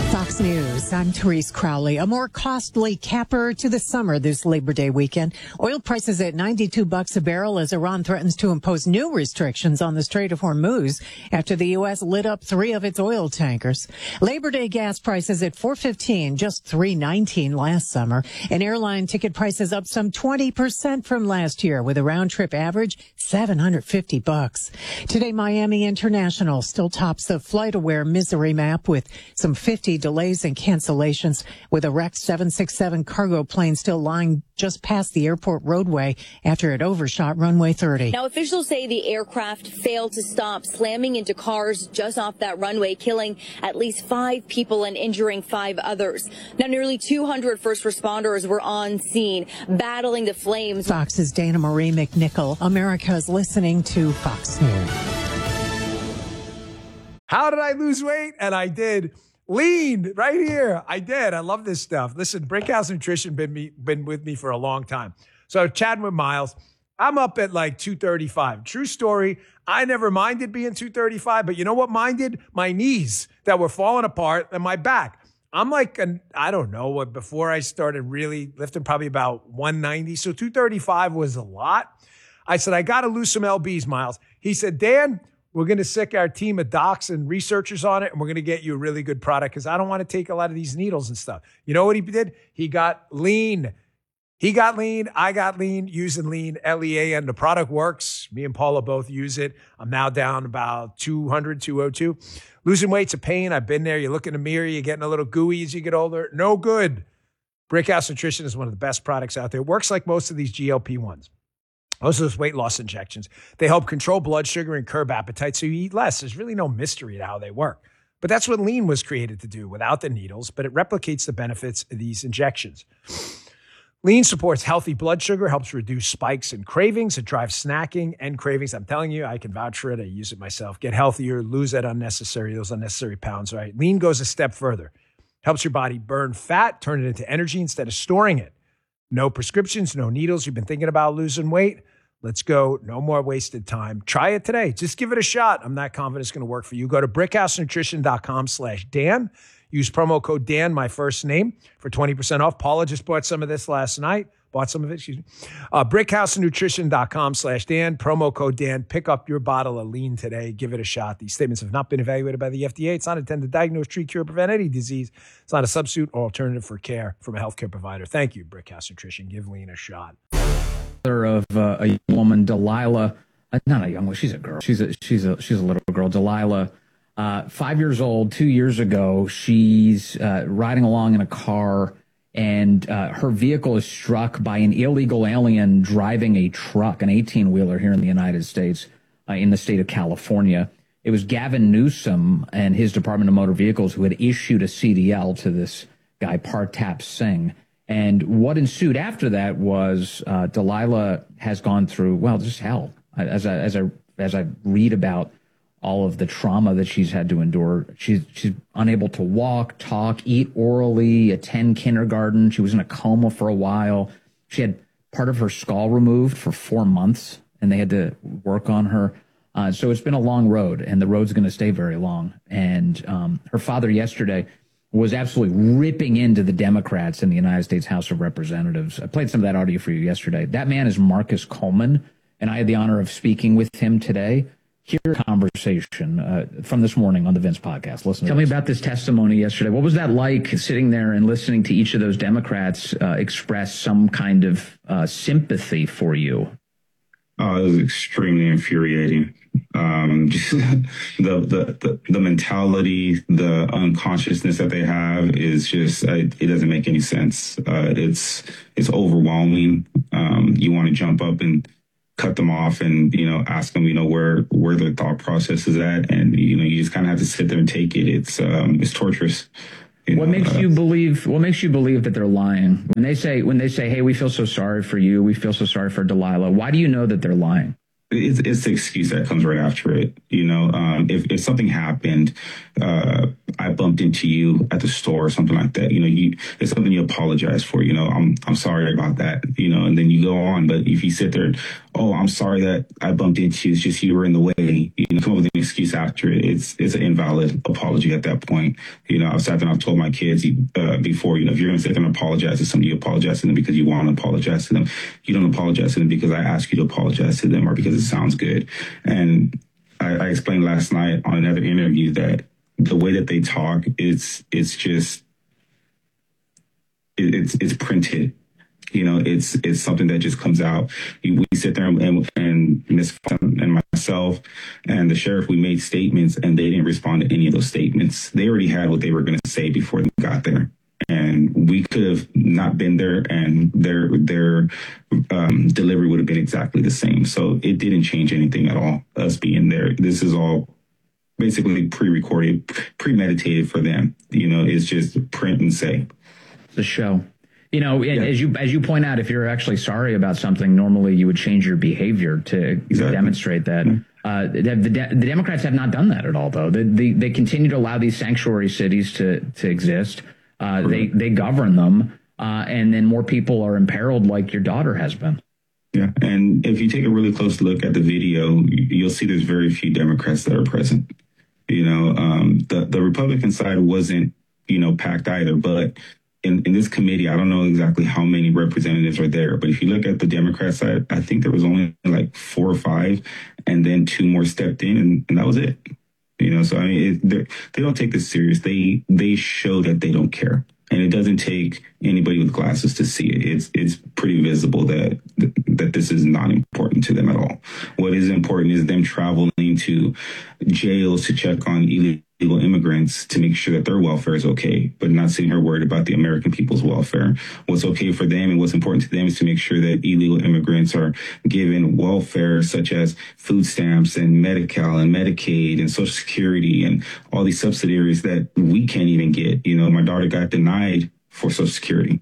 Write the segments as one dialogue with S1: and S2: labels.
S1: Fox News, I'm Therese Crowley. A more costly capper to the summer this Labor Day weekend. Oil prices at $92 a barrel as Iran threatens to impose new restrictions on the Strait of Hormuz after the U.S. lit up 3 of its oil tankers. Labor Day gas prices at $4.15, just $3.19 last summer. And airline ticket prices up some 20% from last year, with a round-trip average $750. Today, Miami International still tops the FlightAware misery map with some 50 delays and cancellations, with a wrecked 767 cargo plane still lying just past the airport roadway after it overshot runway 30.
S2: Now, officials say the aircraft failed to stop, slamming into cars just off that runway, killing at least 5 people and injuring 5 others. Now, nearly 200 first responders were on scene, battling the flames.
S1: Fox's Dana Marie McNichol. America's listening to Fox News.
S3: How did I lose weight? And I did. Lean right here. I did. I love this stuff. Listen, Brickhouse Nutrition been with me for a long time. So chatting with Miles, I'm up at like 235. True story. I never minded being 235, but you know what minded? My knees that were falling apart and my back. I'm like, I don't know what, before I started really lifting, probably about 190. So 235 was a lot. I said, I got to lose some LBs, Miles. He said, Dan, we're going to sick our team of docs and researchers on it, and we're going to get you a really good product because I don't want to take a lot of these needles and stuff. You know what he did? He got lean. He got lean. I got lean, using lean, L-E-A-N. The product works. Me and Paula both use it. I'm now down about 200, 202. Losing weight's a pain. I've been there. You look in the mirror, you're getting a little gooey as you get older. No good. Brickhouse Nutrition is one of the best products out there. It works like most of these GLP-1s. Most of those weight loss injections, they help control blood sugar and curb appetite so you eat less. There's really no mystery to how they work. But that's what lean was created to do without the needles, but it replicates the benefits of these injections. Lean supports healthy blood sugar, helps reduce spikes and cravings. It drives snacking and cravings. I'm telling you, I can vouch for it. I use it myself. Get healthier, lose those unnecessary pounds, right? Lean goes a step further. Helps your body burn fat, turn it into energy instead of storing it. No prescriptions, no needles. You've been thinking about losing weight? Let's go. No more wasted time. Try it today. Just give it a shot. I'm not confident it's going to work for you. Go to brickhousenutrition.com/Dan. Use promo code Dan, my first name, for 20% off. Paula just bought some of this last night. Brickhousenutrition.com/Dan. Promo code Dan. Pick up your bottle of lean today. Give it a shot. These statements have not been evaluated by the FDA. It's not intended to diagnose, treat, cure, prevent any disease. It's not a substitute or alternative for care from a healthcare provider. Thank you, Brickhouse Nutrition. Give lean a shot.
S4: Of a young woman, Delilah, not a young one, she's a girl. She's a little girl, Delilah, 5 years old. 2 years ago, she's riding along in a car, and her vehicle is struck by an illegal alien driving a truck, an 18-wheeler here in the United States, in the state of California. It was Gavin Newsom and his Department of Motor Vehicles who had issued a CDL to this guy, Partap Singh. And what ensued after that was Delilah has gone through, well, just hell. As I read about all of the trauma that she's had to endure, she's unable to walk, talk, eat orally, attend kindergarten. She was in a coma for a while. She had part of her skull removed for 4 months, and they had to work on her. So it's been a long road, and the road's going to stay very long. And her father yesterday was absolutely ripping into the Democrats in the United States House of Representatives. I played some of that audio for you yesterday. That man is Marcus Coleman, and I had the honor of speaking with him today. Hear a conversation from this morning on the Vince podcast. Listen. Tell me about this testimony yesterday. What was that like, sitting there and listening to each of those Democrats express some kind of sympathy for you?
S5: It was extremely infuriating. Just the mentality, the unconsciousness that they have is just, it doesn't make any sense. It's overwhelming. You want to jump up and cut them off and, ask them, where their thought process is at. And, you just kind of have to sit there and take it. It's torturous. What makes you believe
S4: that they're lying? When they say, hey, we feel so sorry for you, we feel so sorry for Delilah, why do you know that they're lying?
S5: It's the excuse that comes right after it. If something happened, I bumped into you at the store or something like that, it's something you apologize for, I'm sorry about that, and then you go on. But if you sit there, oh, I'm sorry that I bumped into you, it's just you were in the way, you come up with an excuse after it, it's an invalid apology at that point. I've sat there and I've told my kids before, if you're going to sit there and apologize to somebody, you apologize to them because you want to apologize to them. You don't apologize to them because I ask you to apologize to them or because it sounds good. And I explained last night on another interview that the way that they talk, it's printed. It's something that just comes out. We sit there and Miss and myself and the sheriff, we made statements and they didn't respond to any of those statements. They already had what they were going to say before they got there. And we could have not been there and their delivery would have been exactly the same. So it didn't change anything at all, us being there. This is all basically pre-recorded, premeditated for them. It's just print and say.
S4: The show. As you point out, if you're actually sorry about something, normally you would change your behavior to demonstrate that. The Democrats have not done that at all, though. They continue to allow these sanctuary cities to exist. They govern them, and then more people are imperiled, like your daughter has been.
S5: Yeah, and if you take a really close look at the video, you'll see there's very few Democrats that are present. The Republican side wasn't, packed either, but in this committee, I don't know exactly how many representatives are there, but if you look at the Democrat side, I think there was only like 4 or 5, and then 2 more stepped in, and that was it. So I mean, they don't take this serious. They show that they don't care, and it doesn't take anybody with glasses to see it. It's pretty visible that this is not important to them at all. What is important is them traveling to jails to check on illegal immigrants to make sure that their welfare is okay, but not sitting here worried about the American people's welfare. What's okay for them and what's important to them is to make sure that illegal immigrants are given welfare such as food stamps and Medi-Cal and Medicaid and Social Security and all these subsidiaries that we can't even get. My daughter got denied for Social Security.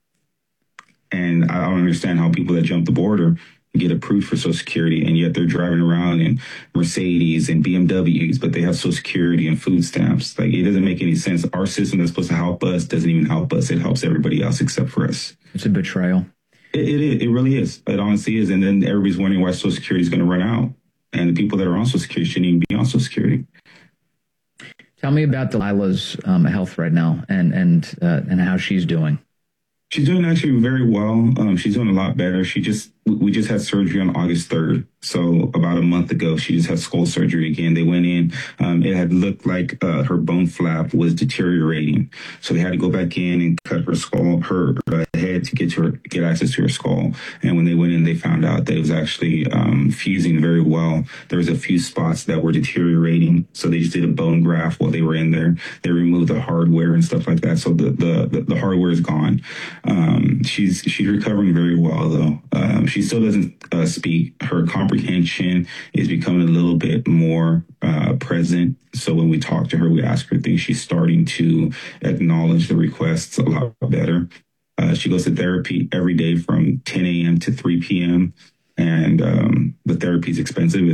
S5: And I don't understand how people that jump the border get approved for Social Security, and yet they're driving around in Mercedes and BMWs, but they have Social Security and food stamps. Like, it doesn't make any sense. Our system that's supposed to help us doesn't even help us. It helps everybody else except for us.
S4: It's a betrayal.
S5: It really is. It honestly is. And then everybody's wondering why Social Security is going to run out. And the people that are on Social Security shouldn't even be on Social Security.
S4: Tell me about Delilah's health right now and how she's doing.
S5: She's doing actually very well. She's doing a lot better. We just had surgery on August 3rd. So about a month ago, she just had skull surgery again. They went in. It had looked like her bone flap was deteriorating. So they had to go back in and cut her head to get access to her skull. And when they went in, they found out that it was actually fusing very well. There was a few spots that were deteriorating. So they just did a bone graft while they were in there. They removed the hardware and stuff like that. So the hardware is gone. She's recovering very well, though. She still doesn't speak. Her comprehension is becoming a little bit more present. So when we talk to her, we ask her things. She's starting to acknowledge the requests a lot better. She goes to therapy every day from 10 a.m. to 3 p.m. And the therapy is expensive.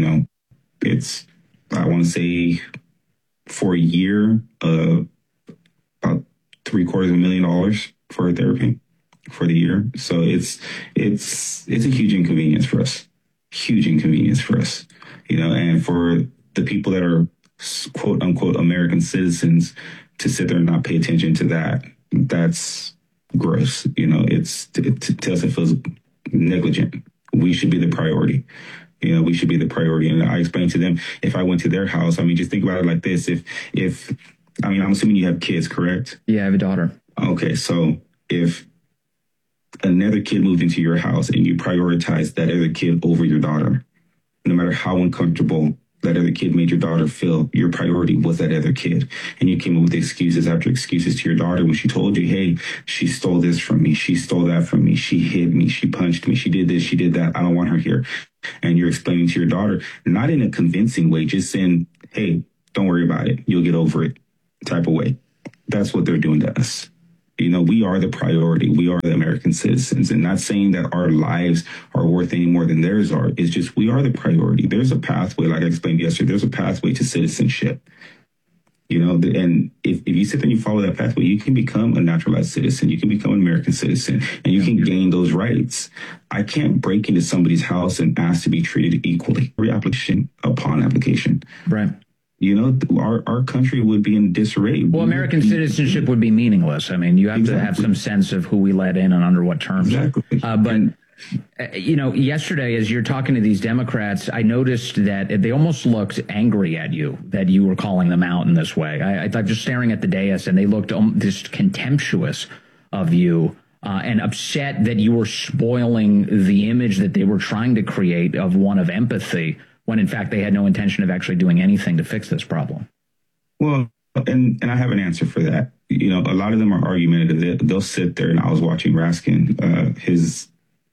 S5: It's I want to say for a year, about $750,000 for her therapy for the year. So it's a huge inconvenience for us. Huge inconvenience for us, and for the people that are quote unquote American citizens to sit there and not pay attention to that. That's gross. To us, it feels negligent. We should be the priority. We should be the priority. And I explained to them, if I went to their house, just think about it like this. I'm assuming you have kids, correct?
S4: Yeah, I have a daughter.
S5: Okay. So if another kid moved into your house and you prioritize that other kid over your daughter, no matter how uncomfortable that other kid made your daughter feel, your priority was that other kid. And you came up with excuses after excuses to your daughter when she told you, hey, she stole this from me. She stole that from me. She hit me. She punched me. She did this. She did that. I don't want her here. And you're explaining to your daughter, not in a convincing way, just saying, hey, don't worry about it. You'll get over it type of way. That's what they're doing to us. We are the priority. We are the American citizens, and not saying that our lives are worth any more than theirs are. It's just we are the priority. There's a pathway, like I explained yesterday, there's a pathway to citizenship. You know, and if you sit there and you follow that pathway, you can become a naturalized citizen. You can become an American citizen, and you can gain those rights. I can't break into somebody's house and ask to be treated equally. Application upon application.
S4: Right.
S5: You know, our country would be in disarray.
S4: Well, American citizenship would be meaningless. I mean, you have to have some sense of who we let in and under what terms.
S5: Exactly.
S4: You know, yesterday, as you're talking to these Democrats, I noticed that they almost looked angry at you, that you were calling them out in this way. I thought, just staring at the dais, and they looked just contemptuous of you and upset that you were spoiling the image that they were trying to create of one of empathy, when in fact they had no intention of actually doing anything to fix this problem.
S5: Well, and I have an answer for that. You know, a lot of them are argumentative. They'll sit there, and I was watching Raskin, his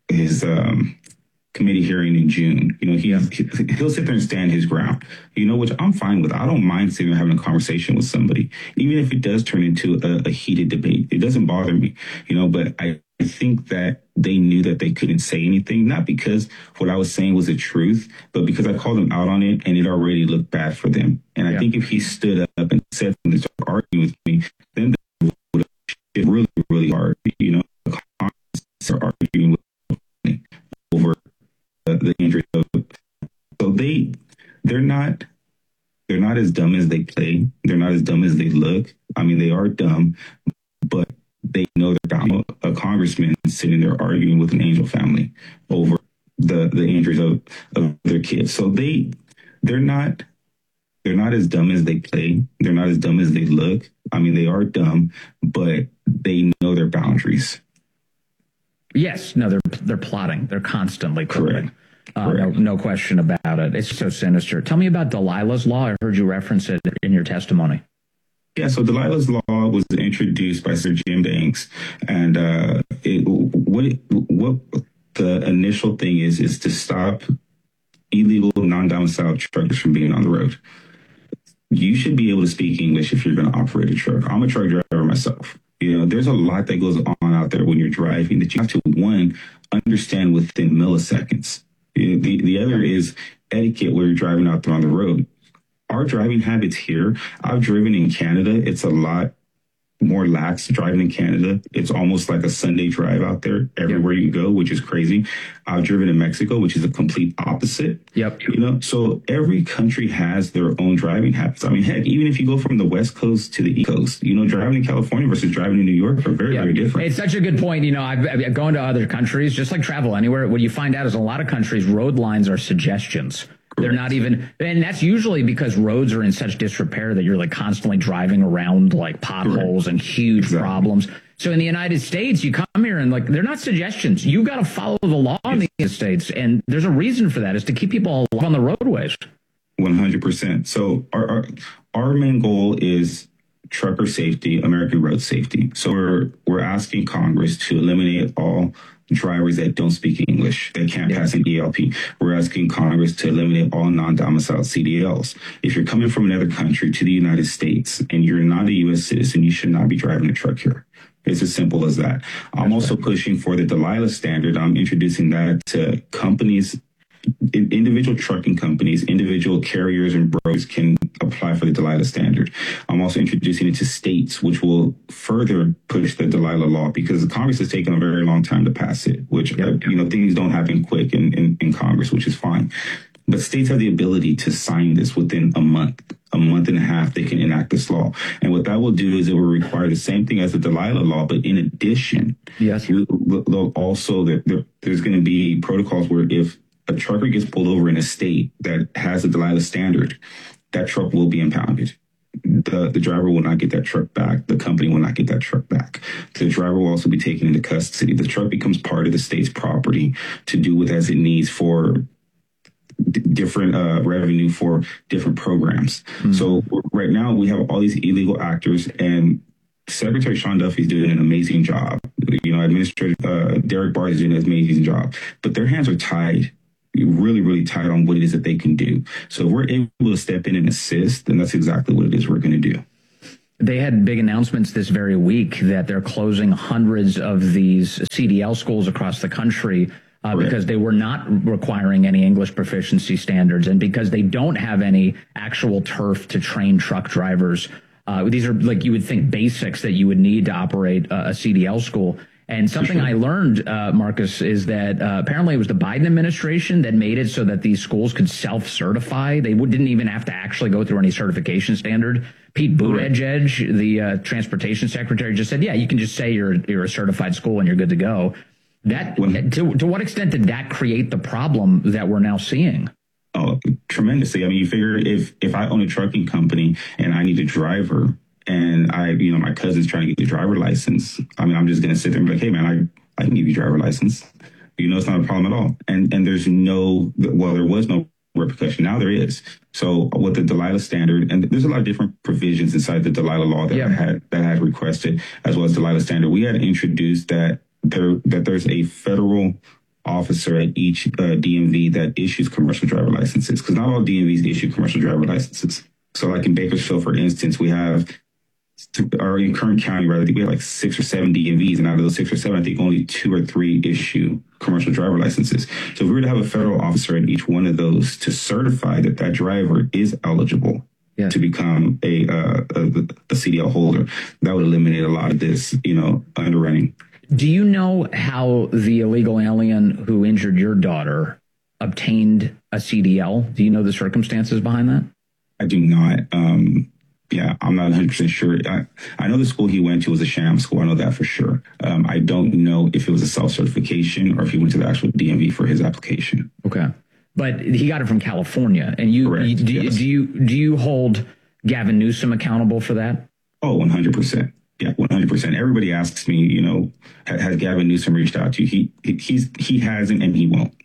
S5: committee hearing in June. You know, he'll sit there and stand his ground, you know, which I'm fine with. I don't mind sitting there having a conversation with somebody, even if it does turn into a heated debate. It doesn't bother me, you know, but I think that they knew that they couldn't say anything, not because what I was saying was the truth, but because I called them out on it and it already looked bad for them. And I think if he stood up and said something, started arguing with me, then they would have shit really, really hard, you know, arguing with over the injury of. So they're not as dumb as they play. They're not as dumb as they look. I mean, they are dumb, but they know they're down. A congressman sitting there arguing with an Angel family over the injuries of their kids. So they're not as dumb as they play. They're not as dumb as they look. I mean, they are dumb, but they know their boundaries.
S4: Yes, no, they're plotting. They're constantly plotting.
S5: Correct.
S4: No question about it. It's so sinister. Tell me about Delilah's Law. I heard you reference it in your testimony.
S5: Yeah, so Delilah's Law was introduced by Sir Jim Banks, and what the initial thing is to stop illegal non-domiciled truckers from being on the road. You should be able to speak English if you're going to operate a truck. I'm a truck driver myself. You know, there's a lot that goes on out there when you're driving that you have to, one, understand within milliseconds. The other is etiquette where you're driving out there on the road. Our driving habits here, I've driven in Canada. It's a lot more lax driving in Canada. It's almost like a Sunday drive out there everywhere you go, which is crazy. I've driven in Mexico, which is a complete opposite.
S4: Yep.
S5: You know, so every country has their own driving habits. I mean, heck, even if you go from the West Coast to the East Coast, you know, driving in California versus driving in New York are very, very different.
S4: It's such a good point. You know, I've gone to other countries, just like travel anywhere. What you find out is a lot of countries, road lines are suggestions. They're not even, and that's usually because roads are in such disrepair that you're like constantly driving around like potholes and huge problems. So in the United States, you come here and like, they're not suggestions. You've got to follow the law in the United States. And there's a reason for that, is to keep people alive on the roadways.
S5: 100%. So our main goal is trucker safety, American road safety. So we're asking Congress to eliminate all drivers that don't speak English, that can't pass an ELP. We're asking Congress to eliminate all non-domiciled CDLs. If you're coming from another country to the United States and you're not a U.S. citizen, you should not be driving a truck here. It's as simple as that. I'm also pushing for the Delilah standard. I'm introducing that to companies, individual trucking companies, individual carriers and brokers can apply for the Delilah standard. I'm also introducing it to states, which will further push the Delilah Law, because the Congress has taken a very long time to pass it, which, you know, things don't happen quick in Congress, which is fine. But states have the ability to sign this within a month and a half. They can enact this law. And what that will do is it will require the same thing as the Delilah Law, but in addition, they'll also, there's going to be protocols where if a trucker gets pulled over in a state that has a Delilah standard, that truck will be impounded. The driver will not get that truck back. The company will not get that truck back. The driver will also be taken into custody. The truck becomes part of the state's property to do with as it needs for different revenue for different programs. Mm-hmm. So right now we have all these illegal actors, and Secretary Sean Duffy is doing an amazing job. You know, Administrator Derek Barr is doing an amazing job, but their hands are tied. Really, really tight on what it is that they can do. So if we're able to step in and assist, then that's exactly what it is we're going to do.
S4: They had big announcements this very week that they're closing hundreds of these CDL schools across the country because they were not requiring any English proficiency standards, and because they don't have any actual turf to train truck drivers. These are, like, you would think, basics that you would need to operate a CDL school. And something I learned, Marcus, is that apparently it was the Biden administration that made it so that these schools could self-certify. They didn't even have to actually go through any certification standard. Pete Buttigieg, the transportation secretary, just said, yeah, you can just say you're a certified school and you're good to go. That to what extent did that create the problem that we're now seeing?
S5: Oh, tremendously. I mean, you figure if I own a trucking company and I need a driver, and my cousin's trying to get the driver license, I mean, I'm just going to sit there and be like, hey, man, I can give you a driver license. It's not a problem at all. And there's there was no repercussion. Now there is. So with the Delilah standard, and there's a lot of different provisions inside the Delilah law that I had requested, as well as Delilah standard. We had introduced that there's a federal officer at each DMV that issues commercial driver licenses, because not all DMVs issue commercial driver licenses. So like in Bakersfield, for instance, we have, or in Kern County, rather, we have like 6 or 7 DMVs, and out of those 6 or 7, I think only 2 or 3 issue commercial driver licenses. So if we were to have a federal officer at each one of those to certify that that driver is eligible to become a CDL holder, that would eliminate a lot of this, underrunning.
S4: Do you know how the illegal alien who injured your daughter obtained a CDL? Do you know the circumstances behind that?
S5: I do not. I'm not 100% sure. I know the school he went to was a sham school. I know that for sure. I don't know if it was a self-certification or if he went to the actual DMV for his application.
S4: Okay. But he got it from California. And do you hold Gavin Newsom accountable for that? Oh,
S5: 100%. Yeah, 100%. Everybody asks me, has Gavin Newsom reached out to you? He hasn't, and he won't.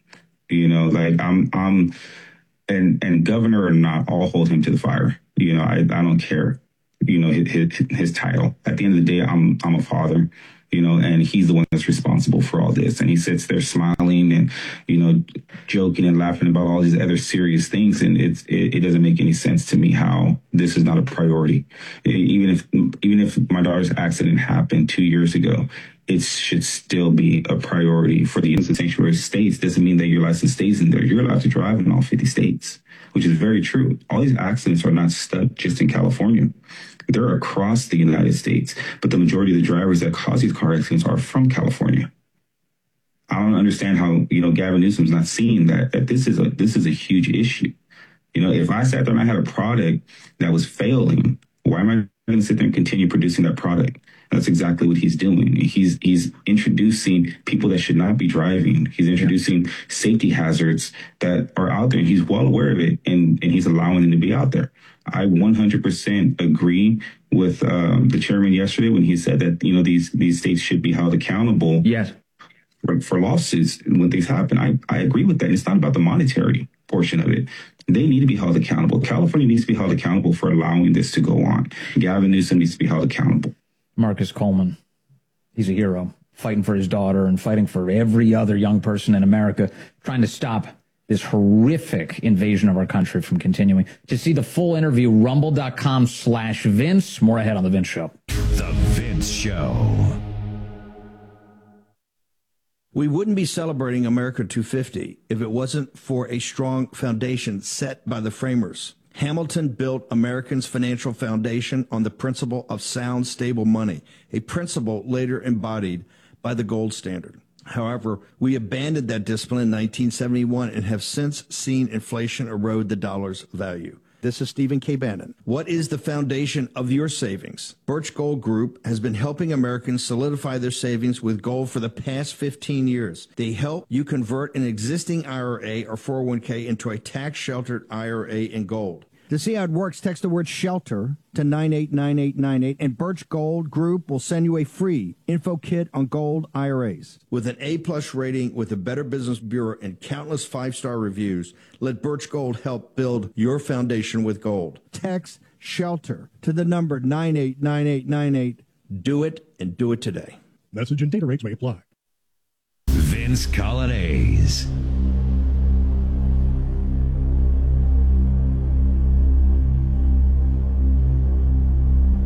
S5: And governor or not, I'll hold him to the fire. I don't care, his title. At the end of the day, I'm a father, and he's the one that's responsible for all this. And he sits there smiling and, joking and laughing about all these other serious things. And it doesn't make any sense to me how this is not a priority. Even if my daughter's accident happened 2 years ago, it should still be a priority for the sanctuary states. Doesn't mean that your license stays in there. You're allowed to drive in all 50 states, which is very true. All these accidents are not stuck just in California. They're across the United States, but the majority of the drivers that cause these car accidents are from California. I don't understand how, Gavin Newsom's not seeing that this is a huge issue. If I sat there and I had a product that was failing, why am I going to sit there and continue producing that product? That's exactly what he's doing. He's introducing people that should not be driving. He's introducing safety hazards that are out there. He's well aware of it, and he's allowing them to be out there. I 100% agree with the chairman yesterday when he said that, these states should be held accountable.
S4: Yes.
S5: For lawsuits when things happen. I agree with that. And it's not about the monetary portion of it. They need to be held accountable. California needs to be held accountable for allowing this to go on. Gavin Newsom needs to be held accountable.
S4: Marcus Coleman, he's a hero, fighting for his daughter and fighting for every other young person in America, trying to stop this horrific invasion of our country from continuing. To see the full interview, rumble.com/Vince. More ahead on The Vince Show.
S6: The Vince Show.
S7: We wouldn't be celebrating America 250 if it wasn't for a strong foundation set by the framers. Hamilton built Americans' financial foundation on the principle of sound, stable money, a principle later embodied by the gold standard. However, we abandoned that discipline in 1971 and have since seen inflation erode the dollar's value. This is Stephen K. Bannon. What is the foundation of your savings? Birch Gold Group has been helping Americans solidify their savings with gold for the past 15 years. They help you convert an existing IRA or 401k into a tax-sheltered IRA in gold.
S8: To see how it works, text the word SHELTER to 989898, and Birch Gold Group will send you a free info kit on gold IRAs.
S7: With an A-plus rating with the Better Business Bureau and countless five-star reviews, let Birch Gold help build your foundation with gold.
S8: Text SHELTER to the number 989898.
S7: Do it, and do it today.
S9: Message and data rates may apply.
S6: Vince Coglianese.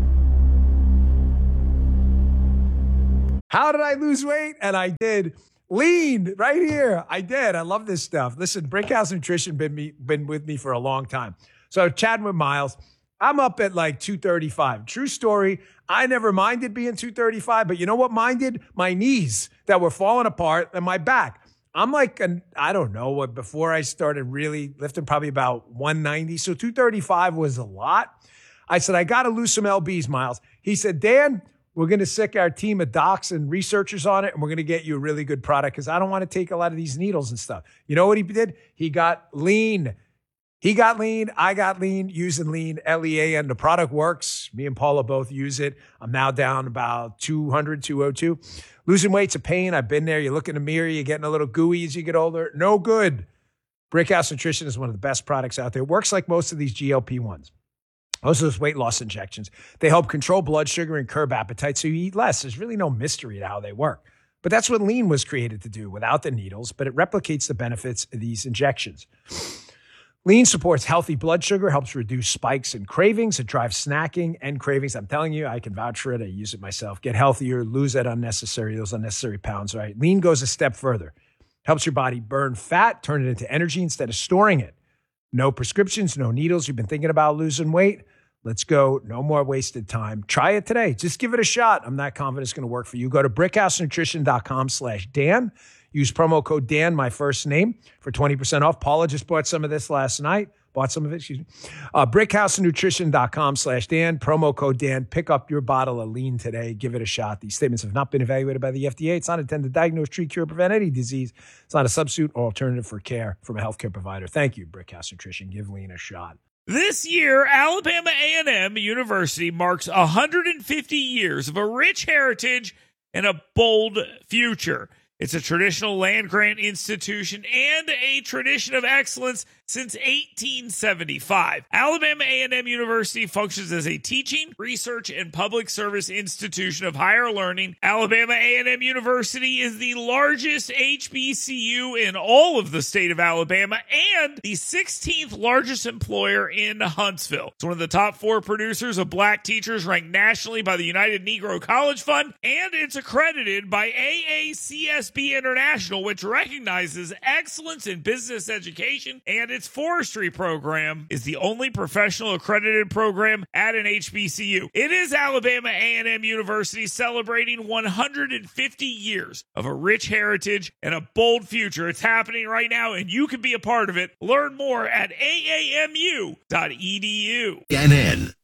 S3: How did I lose weight? And I did. Lean right here. I did. I love this stuff. Listen, Brickhouse Nutrition been with me for a long time. So chatting with Miles, I'm up at like 235. True story. I never minded being 235, but you know what minded? My knees that were falling apart and my back. I'm like, I don't know what, before I started really lifting, probably about 190. So 235 was a lot. I said, I got to lose some LBs, Miles. He said, Dan, we're going to sick our team of docs and researchers on it, and we're going to get you a really good product because I don't want to take a lot of these needles and stuff. You know what he did? He got lean. He got lean. I got lean, using lean, LEAN. The product works. Me and Paula both use it. I'm now down about 200, 202. Losing weight's a pain. I've been there. You look in the mirror, you're getting a little gooey as you get older. No good. Brickhouse Nutrition is one of the best products out there. It works like most of these GLP-1s. Most of those weight loss injections. They help control blood sugar and curb appetite so you eat less. There's really no mystery to how they work. But that's what lean was created to do without the needles, but it replicates the benefits of these injections. Lean supports healthy blood sugar, helps reduce spikes and cravings. It drives snacking and cravings. I'm telling you, I can vouch for it. I use it myself. Get healthier, lose those unnecessary pounds, right? Lean goes a step further. Helps your body burn fat, turn it into energy instead of storing it. No prescriptions, no needles. You've been thinking about losing weight? Let's go. No more wasted time. Try it today. Just give it a shot. I'm not confident it's going to work for you. Go to brickhousenutrition.com/Dan. Use promo code Dan, my first name, for 20% off. Paula just bought some of this last night. Brickhousenutrition.com/Dan. Promo code Dan. Pick up your bottle of lean today. Give it a shot. These statements have not been evaluated by the FDA. It's not intended to diagnose, treat, cure, prevent any disease. It's not a substitute or alternative for care from a healthcare provider. Thank you, Brickhouse Nutrition. Give lean a shot.
S9: This year, Alabama A&M University marks 150 years of a rich heritage and a bold future. It's a traditional land-grant institution and a tradition of excellence since 1875. Alabama A&M University functions as a teaching, research, and public service institution of higher learning. Alabama A&M University is the largest HBCU in all of the state of Alabama and the 16th largest employer in Huntsville. It's one of the top 4 producers of black teachers ranked nationally by the United Negro College Fund, and it's accredited by AACSB International, which recognizes excellence in business education, and its forestry program is the only professional accredited program at an HBCU. It is Alabama A&M University celebrating 150 years of a rich heritage and a bold future. It's happening right now, and you can be a part of it. Learn more at aamu.edu.
S6: CNN.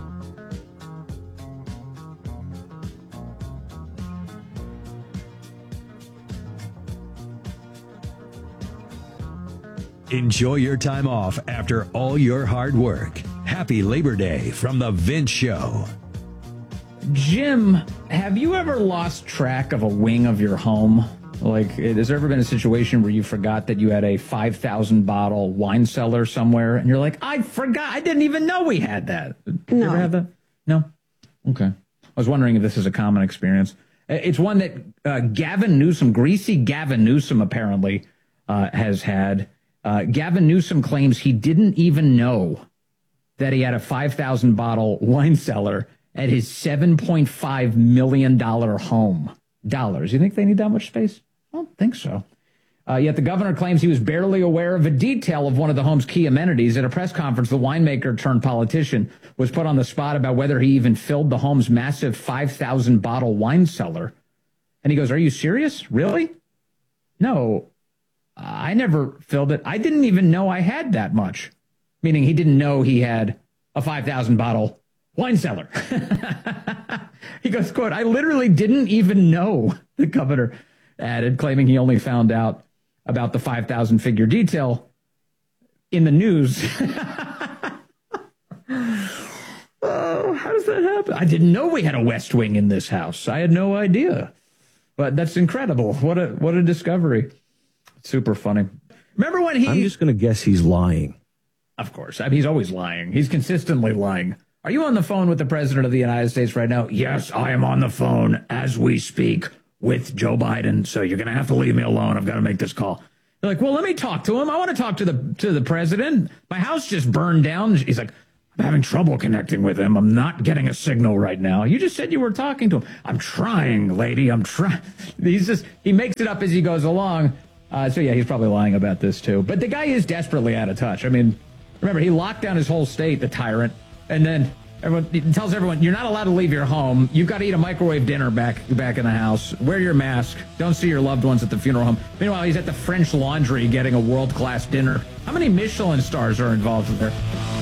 S6: Enjoy your time off after all your hard work. Happy Labor Day from The Vince Show.
S4: Jim, have you ever lost track of a wing of your home? Like, has there ever been a situation where you forgot that you had a 5,000 bottle wine cellar somewhere and you're like, I forgot, I didn't even know we had that. You ever have that? No? Okay. I was wondering if this is a common experience. It's one that Gavin Newsom, greasy Gavin Newsom apparently has had. Gavin Newsom claims he didn't even know that he had a 5,000 bottle wine cellar at his $7.5 million home. Dollars. You think they need that much space? I don't think so. Yet the governor claims he was barely aware of a detail of one of the home's key amenities. At a press conference, the winemaker turned politician was put on the spot about whether he even filled the home's massive 5,000 bottle wine cellar. And he goes, "Are you serious? Really? No. I never filled it. I didn't even know I had that much." Meaning he didn't know he had a 5,000 bottle wine cellar. He goes, quote, "I literally didn't even know," the governor added, claiming he only found out about the 5,000 figure detail in the news. Oh, how does that happen? I didn't know we had a West Wing in this house. I had no idea. But that's incredible. What a discovery. Super funny. Remember when
S10: I'm just going to guess he's lying.
S4: Of course. I mean, he's always lying. He's consistently lying. Are you on the phone with the president of the United States right now? Yes, I am on the phone as we speak with Joe Biden. So you're going to have to leave me alone. I've got to make this call. They're like, well, let me talk to him. I want to talk to the president. My house just burned down. He's like, having trouble connecting with him. I'm not getting a signal right now. You just said you were talking to him. I'm trying, lady. I'm trying. He makes it up as he goes along. So yeah, he's probably lying about this too. But the guy is desperately out of touch. I mean, remember, he locked down his whole state, the tyrant, and then he tells everyone, you're not allowed to leave your home. You've got to eat a microwave dinner back in the house. Wear your mask. Don't see your loved ones at the funeral home. Meanwhile, he's at the French Laundry getting a world-class dinner. How many Michelin stars are involved in there?